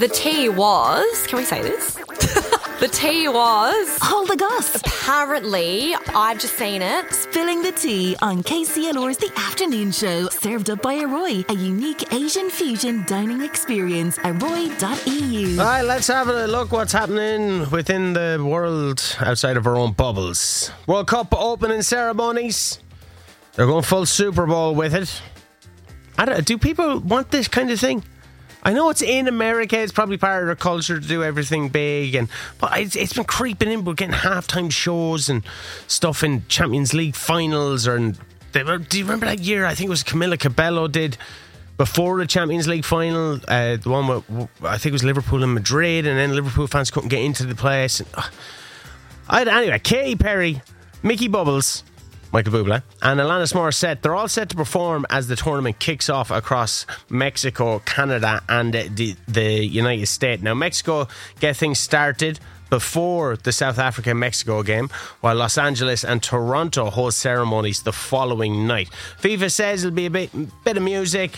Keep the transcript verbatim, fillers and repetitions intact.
The tea was... Can we say this? The tea was... Hold the goss. Apparently, I've just seen it. Spilling the tea on K C L R's The Afternoon Show. Served up by Arroy, a unique Asian fusion dining experience. arroy dot e u. All right, let's have a look what's happening within the world outside of our own bubbles. World Cup opening ceremonies. They're going full Super Bowl with it. I don't, do people want this kind of thing? I know it's in America, it's probably part of their culture to do everything big, and but it's, it's been creeping in. We're getting halftime shows and stuff in Champions League finals. Or in, they were, do you remember that year? I think it was Camila Cabello did before the Champions League final. Uh, the one with, I think it was Liverpool and Madrid, and then Liverpool fans couldn't get into the place. And, uh, I, anyway, Katy Perry, Mickey Bubbles, Michael Bublé and Alanis Morissette, they're all set to perform as the tournament kicks off across Mexico, Canada and the, the United States. Now, Mexico get things started before the South Africa-Mexico game, while Los Angeles and Toronto hold ceremonies the following night. FIFA says it'll be a bit, bit of music,